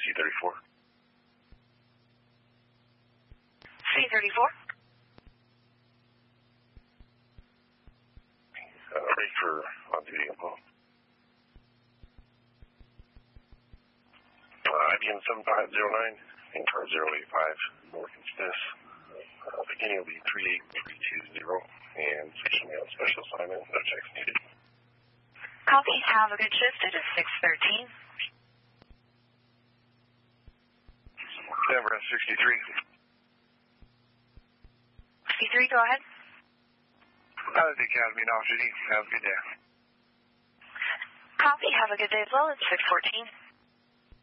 C-34. C-34. Ready for on-duty info. IBM 7509 and car 085, North and Smith. Beginning will be 38320 and section mail special assignment, no checks needed. Copy. Have a good shift. It is 6:13. Denver S-63. 63, go ahead. Out of the Academy and off duty. Have a good day. Copy. Have a good day as well. It's 6:14.